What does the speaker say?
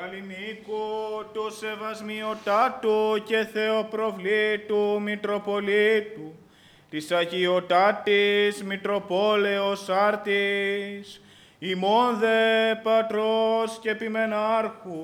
Καλλινίκου του Σεβασμιωτάτου και Θεοπροβλήτου Μητροπολίτου, της Αγιωτάτης Μητροπόλεως Άρτης, ημών δε Πατρός και Επιμενάρχου,